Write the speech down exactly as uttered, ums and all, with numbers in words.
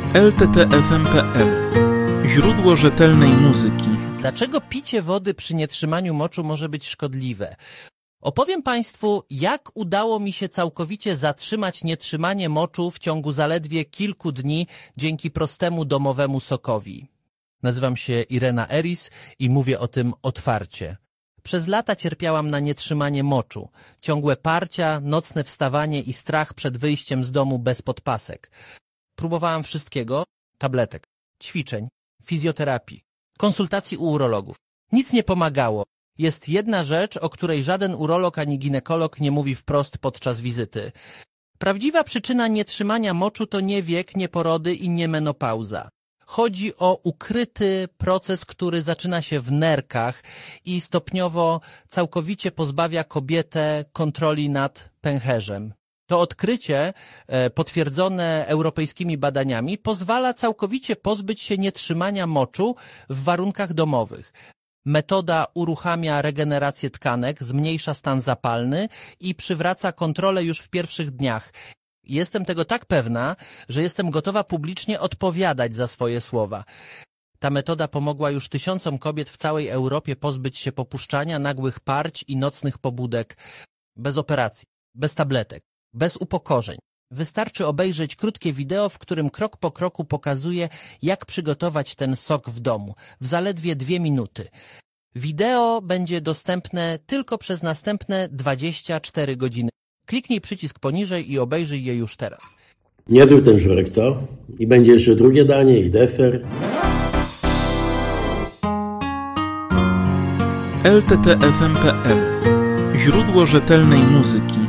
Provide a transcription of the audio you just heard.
L T T F M kropka P L. Źródło rzetelnej muzyki. Dlaczego picie wody przy nietrzymaniu moczu może być szkodliwe? Opowiem Państwu, jak udało mi się całkowicie zatrzymać nietrzymanie moczu w ciągu zaledwie kilku dni dzięki prostemu domowemu sokowi. Nazywam się Irena Eris i mówię o tym otwarcie. Przez lata cierpiałam na nietrzymanie moczu, ciągłe parcia, nocne wstawanie i strach przed wyjściem z domu bez podpasek. Próbowałam wszystkiego, tabletek, ćwiczeń, fizjoterapii, konsultacji u urologów. Nic nie pomagało. Jest jedna rzecz, o której żaden urolog ani ginekolog nie mówi wprost podczas wizyty. Prawdziwa przyczyna nietrzymania moczu to nie wiek, nie porody i nie menopauza. Chodzi o ukryty proces, który zaczyna się w nerkach i stopniowo całkowicie pozbawia kobietę kontroli nad pęcherzem. To odkrycie, potwierdzone europejskimi badaniami, pozwala całkowicie pozbyć się nietrzymania moczu w warunkach domowych. Metoda uruchamia regenerację tkanek, zmniejsza stan zapalny i przywraca kontrolę już w pierwszych dniach. Jestem tego tak pewna, że jestem gotowa publicznie odpowiadać za swoje słowa. Ta metoda pomogła już tysiącom kobiet w całej Europie pozbyć się popuszczania, nagłych parć i nocnych pobudek. Bez operacji, bez tabletek, bez upokorzeń. Wystarczy obejrzeć krótkie wideo, w którym krok po kroku pokazuję, jak przygotować ten sok w domu, w zaledwie dwie minuty. Wideo będzie dostępne tylko przez następne dwadzieścia cztery godziny. Kliknij przycisk poniżej i obejrzyj je już teraz. Niezły ten żurek, co? I będzie jeszcze drugie danie i deser. L T T F M kropka P L. Źródło rzetelnej muzyki.